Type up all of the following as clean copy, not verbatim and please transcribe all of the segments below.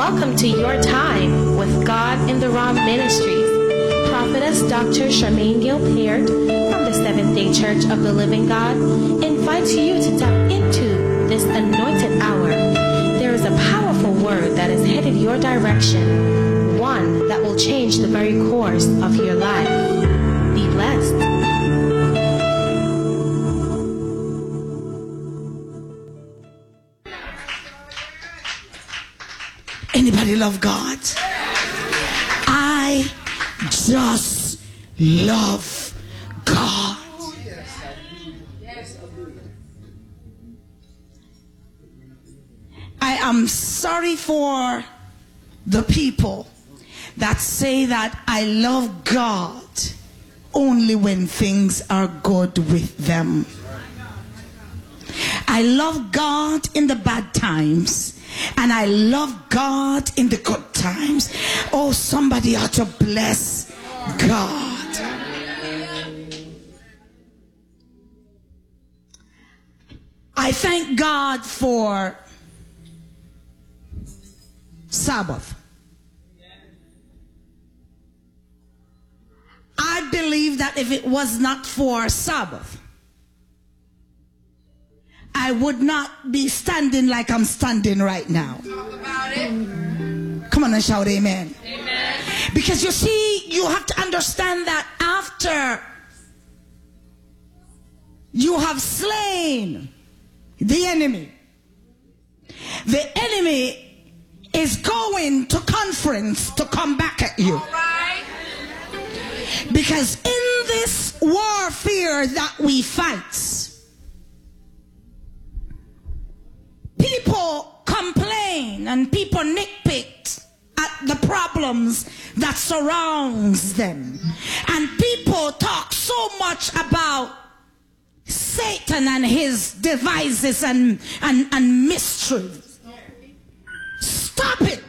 Welcome to Your Time with God in the Raw Ministries. Prophetess Dr. Charmaine Gilpert from the Seventh-day Church of the Living God invites you to tap into this anointed hour. There is a powerful word that is headed your direction, one that will change the very course of your life. Be blessed. Anybody love God? I just love God. I am sorry for the people that say that I love God only when things are good with them. I love God in the bad times, and I love God in the good times. Oh, somebody ought to bless God. I thank God for Sabbath. I believe that if it was not for Sabbath, I would not be standing like I'm standing right now. Talk about it. Come on and shout amen. Amen. Because you see, you have to understand that after you have slain the enemy is going to conference to come back at you. All right. Because in this warfare that we fight, people complain and people nitpick at the problems that surrounds them. And people talk so much about Satan and his devices and mysteries. Stop it.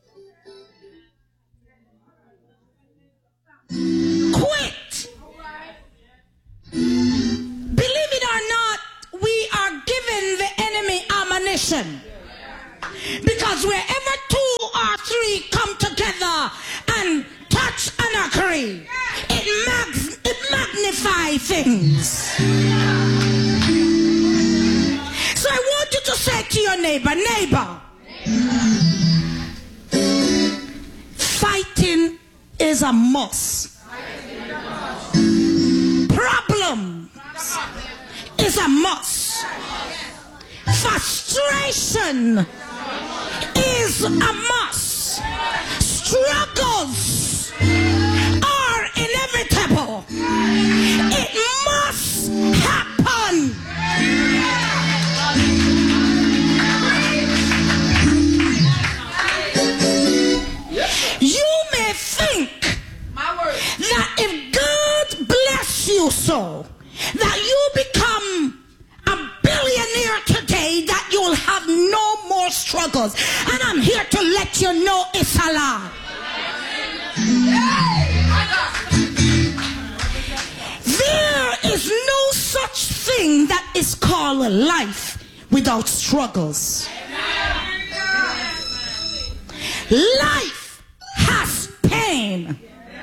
Quit. Believe it or not, we are giving the enemy ammunition. Because wherever 2 or 3 come together and touch and agree, it magnifies things. So I want you to say to your neighbor, fighting is a must. Problem is a must. Frustration is a must. Struggles are inevitable. It must happen. You may think that if God bless you so, that you become a billionaire today, that you'll have no more struggles. And I'm here to let you know it's a lie. There is no such thing that is called a life without struggles. Life has pain.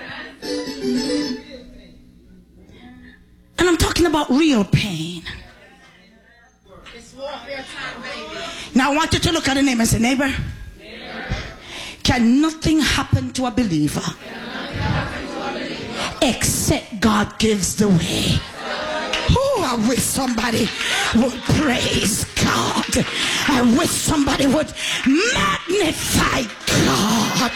And I'm talking about real pain. Now I want you to look at the neighbor and say, neighbor, can nothing happen to a believer except God gives the way? Oh, I wish somebody would praise God. I wish somebody would magnify God.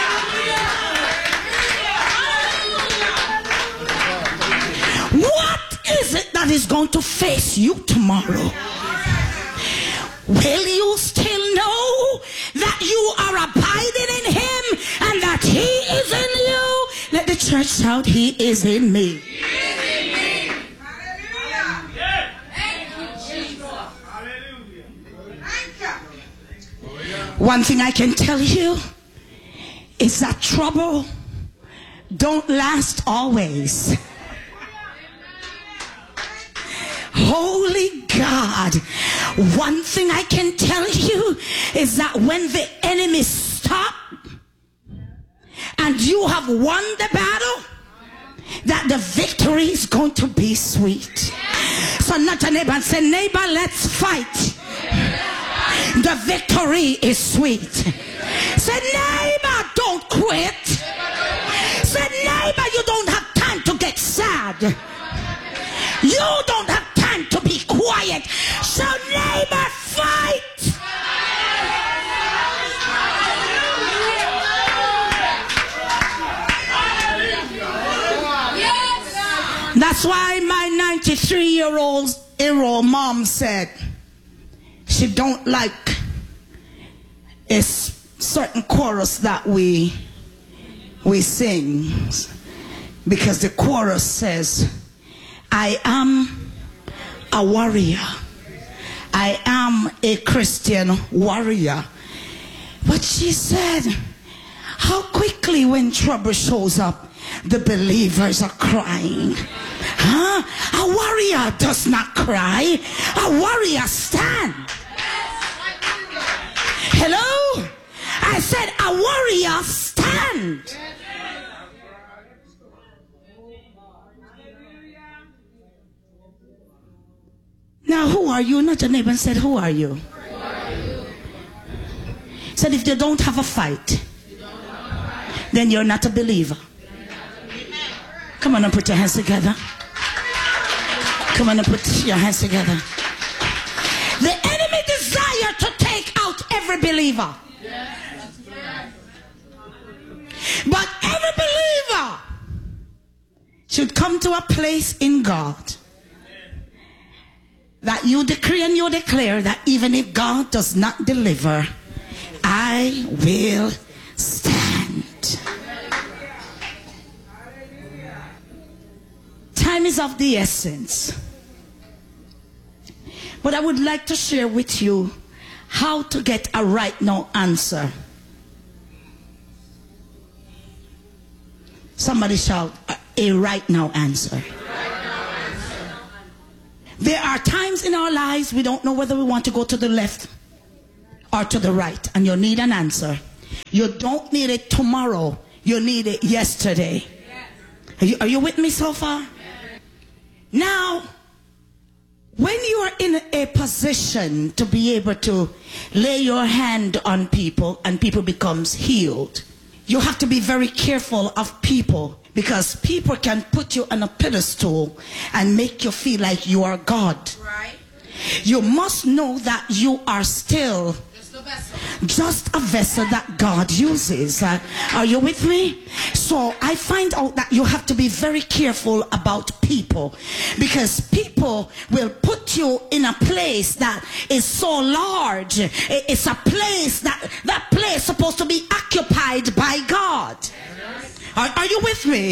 What is it that is going to face you tomorrow? Will you still know that you are abiding in him and that he is in you? Let the church shout, he is in me. He is in me. Hallelujah. Thank you, Jesus. Hallelujah. Thank you. One thing I can tell you is that trouble don't last always. Holy God, one thing I can tell you is that when the enemy stop and you have won the battle, that the victory is going to be sweet. So nudge your neighbor and say, neighbor, let's fight. The victory is sweet. Say, neighbor, don't quit. Say, neighbor, you don't have time to get sad. You don't have time to be quiet. So neighbor, fight. That's why my 93-year-old mom said she don't like a certain chorus that we sing, because the chorus says, I am a warrior. I am a Christian warrior. But she said, how quickly when trouble shows up, the believers are crying. Huh? A warrior does not cry. A warrior stands. Hello? I said a warrior stands. Now who are you? Not your neighbor and said, who are you? Said if you don't have a fight, then you're not a believer. Come on and put your hands together. Come on and put your hands together. The enemy desire to take out every believer. But every believer should come to a place in God that you decree and you declare that even if God does not deliver, I will stand. Time is of the essence. But I would like to share with you how to get a right now answer. Somebody shout, a right now answer. There are times in our lives we don't know whether we want to go to the left or to the right, and you need an answer. You don't need it tomorrow, you need it yesterday. Are you with me so far? Now, when you are in a position to be able to lay your hand on people and people becomes healed, you have to be very careful of people, because people can put you on a pedestal and make you feel like you are God. Right. You must know that you are still just a vessel that God uses. Are you with me? So I find out that you have to be very careful about people, because people will put you in a place that is so large. It's a place that place is supposed to be occupied by God. Are you with me?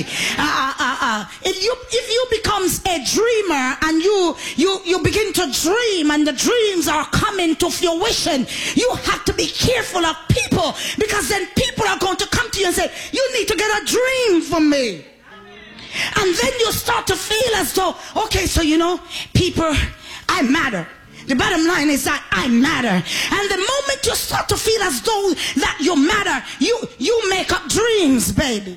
If you becomes a dreamer and you begin to dream and the dreams are coming to fruition, you have to be careful of people, because then people are going to come to you and say, you need to get a dream from me. And then you start to feel as though, okay, so you know, people, I matter. The bottom line is that I matter. And the moment you start to feel as though that you matter, you make up dreams, baby.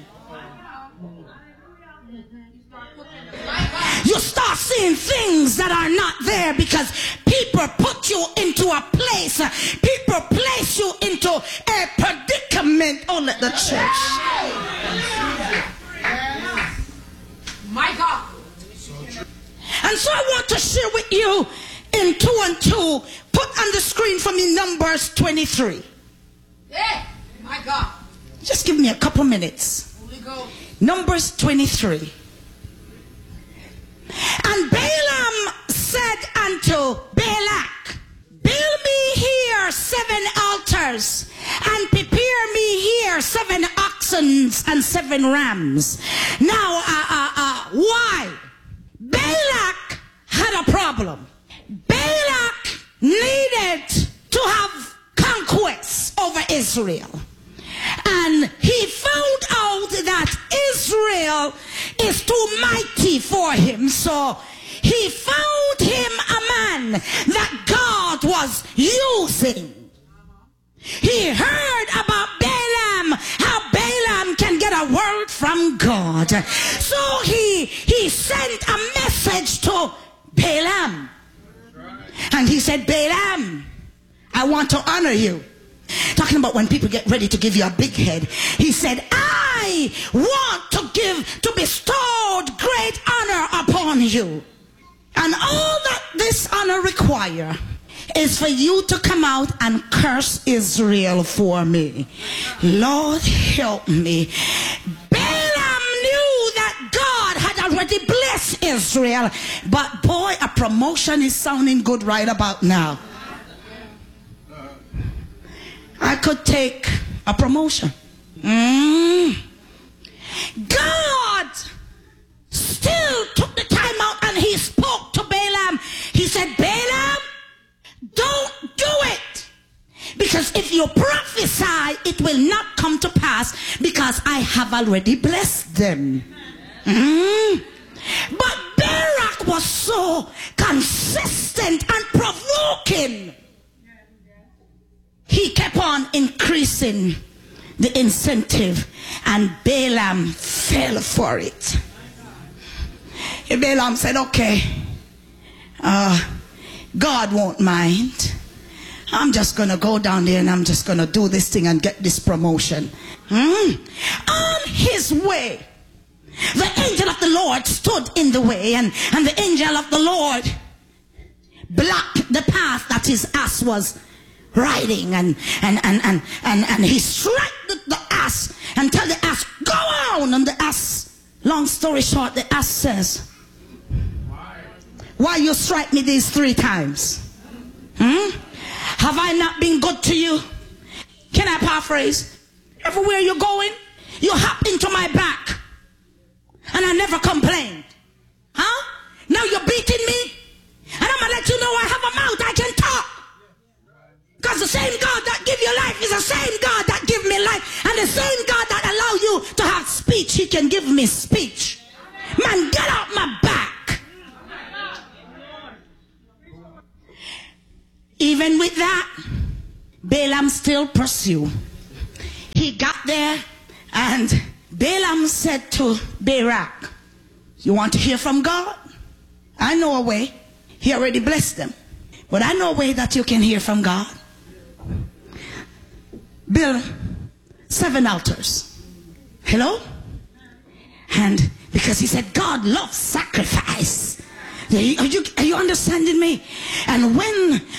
You start seeing things that are not there, because people put you into a place. People place you into a predicament. Oh, let the church. My God. And so I want to share with you in 2 and 2. Put on the screen for me Numbers 23. Yeah, my God. Just give me a couple minutes. Numbers 23. And Balaam said unto Balak, build me here 7 altars, and prepare me here 7 oxen and 7 rams. Now, why? Balak had a problem. Balak needed to have conquest over Israel. And he found out that Israel is too mighty for him. So he found him a man that God was using. He heard about Balak God. So he sent a message to Balaam. And he said, Balaam, I want to honor you. Talking about when people get ready to give you a big head. He said, I want to bestow great honor upon you. And all that this honor require is for you to come out and curse Israel for me. Lord, help me. Balaam knew that God had already blessed Israel. But boy, a promotion is sounding good right about now. I could take a promotion. God still took the time out and he spoke to Balaam. He said, Balaam, don't do it. Because if you prophesy, it will not come to pass because I have already blessed them. But Barak was so consistent and provoking. He kept on increasing the incentive and Balaam fell for it. And Balaam said, okay, God won't mind. I'm just going to go down there and I'm just going to do this thing and get this promotion. On his way, the angel of the Lord stood in the way and the angel of the Lord blocked the path that his ass was riding, and he struck the ass and tell the ass, go on. And the ass, long story short, the ass says, why you strike me these 3 times? Have I not been good to you? Can I paraphrase? Everywhere you're going, you hop into my back and I never complained. Now you're beating me and I'm gonna let you know I have a mouth, I can talk. Because the same God that give you life is the same God that give me life. And the same God that allow you to have speech, he can give me speech. Man, get out my back. Even with that, Balaam still pursue. He got there and Balaam said to Barak, you want to hear from God? I know a way. He already blessed them. But I know a way that you can hear from God. Build 7 altars. Hello? And because he said God loves sacrifice. Are you understanding me? And when